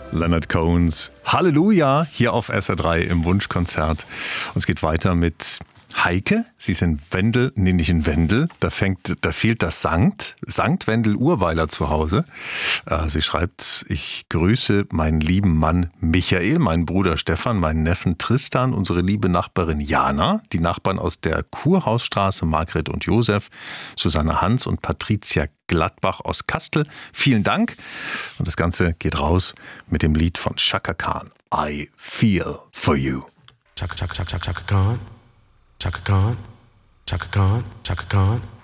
Leonard Cohens Halleluja hier auf SR3 im Wunschkonzert. Und es geht weiter mit Heike. Sie ist in Wendel, nee, nicht in Wendel. Da fehlt das Sankt Wendel Urweiler zu Hause. Sie schreibt: Ich grüße meinen lieben Mann Michael, meinen Bruder Stefan, meinen Neffen Tristan, unsere liebe Nachbarin Jana, die Nachbarn aus der Kurhausstraße Margret und Josef, Susanne Hans und Patricia Gladbach aus Kastel. Vielen Dank. Und das Ganze geht raus mit dem Lied von Chaka Khan. I Feel For You. Chaka Khan. Chaka Khan, Chaka Khan, Chaka Khan.